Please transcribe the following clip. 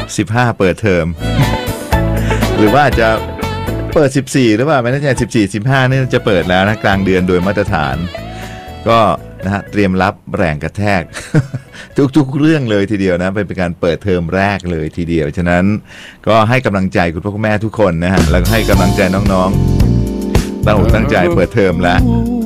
15เปิดเทอม หรือว่าจะเปิด14หรือเปล่าไม่แน่ใจ14-15นี่จะเปิดแล้วนะกลางเดือนโดยมาตรฐานก็นะฮะเตรียมรับแรงกระแทก ทุกๆเรื่องเลยทีเดียวนะเป็นการเปิดเทอมแรกเลยทีเดียวฉะนั้นก็ให้กำลังใจคุณพ่อคุณแม่ทุกคนนะฮะแล้วก็ให้กำลังใจน้องๆตั้งอกตั้งใจเปิดเทอมแล้ว